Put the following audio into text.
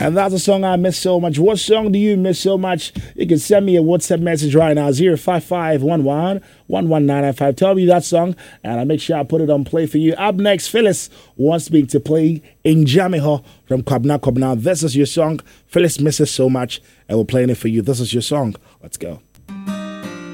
And that's a song I miss so much. What song do you miss so much? You can send me a WhatsApp message right now, 055111195. Tell me that song, and I'll make sure I put it on play for you. Up next, Phyllis wants me to play Injamiho from Kwabna Kwabna. This is your song. Phyllis misses so much, and we're playing it for you. This is your song. Let's go.